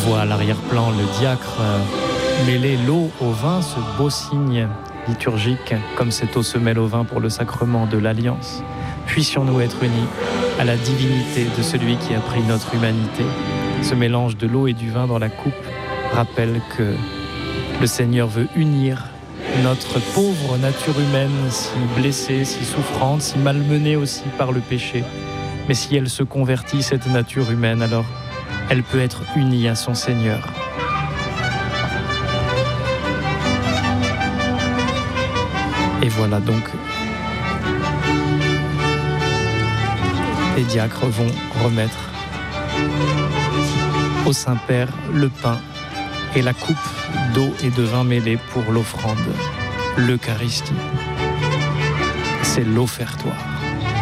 voit à l'arrière-plan le diacre mêler l'eau au vin, ce beau signe liturgique, comme cette eau se mêle au vin pour le sacrement de l'Alliance. Puissions-nous être unis à la divinité de celui qui a pris notre humanité. Ce mélange de l'eau et du vin dans la coupe rappelle que le Seigneur veut unir notre pauvre nature humaine, si blessée, si souffrante, si malmenée aussi par le péché. Mais si elle se convertit, cette nature humaine, alors elle peut être unie à son Seigneur. Et voilà donc, les diacres vont remettre au Saint-Père le pain et la coupe d'eau et de vin mêlés pour l'offrande, l'Eucharistie. C'est l'offertoire.